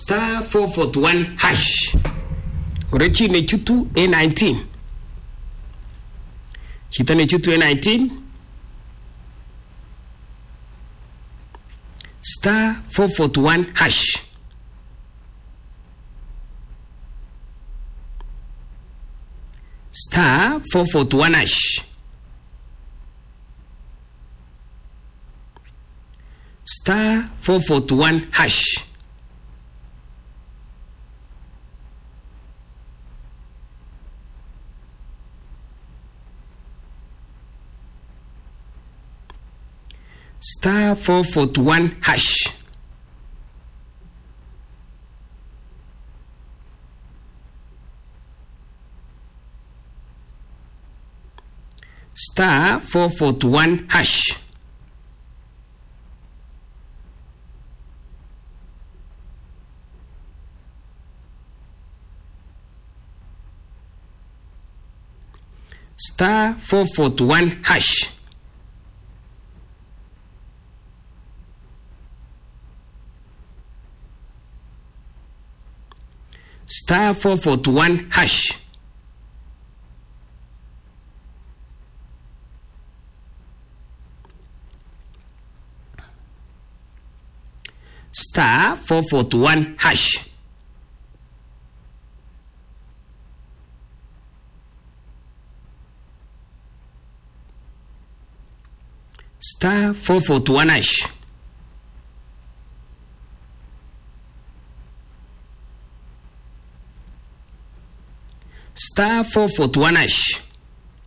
star 441 hash. Kurechi ne chutu A19. Chita ne chutu A19. Star 441 hash. Star 441 hash. Star 441 hash. Star 441 hash. Star 441 hash. Star 441 hash. Star 441 hash. Star 441 hash. Star 441 hash. Star 441 hash.